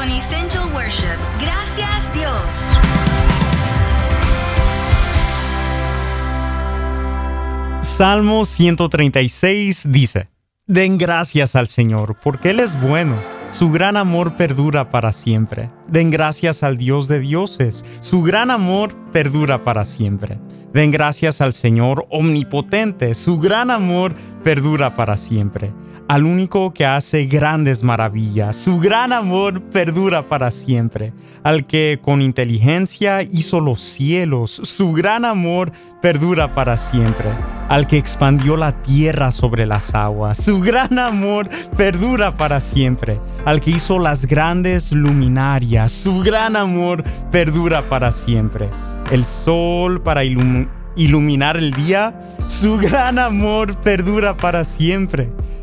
con Essential Worship. Gracias, Dios. Salmo 136 dice: Den gracias al Señor, porque Él es bueno. Su gran amor perdura para siempre. Den gracias al Dios de dioses. Su gran amor perdura para siempre. Den gracias al Señor omnipotente. Su gran amor perdura para siempre. Al único que hace grandes maravillas. Su gran amor perdura para siempre. Al que con inteligencia hizo los cielos. Su gran amor perdura para siempre. Al que expandió la tierra sobre las aguas. Su gran amor perdura para siempre. Al que hizo las grandes luminarias. Su gran amor perdura para siempre. El sol para iluminar el día. Su gran amor perdura para siempre.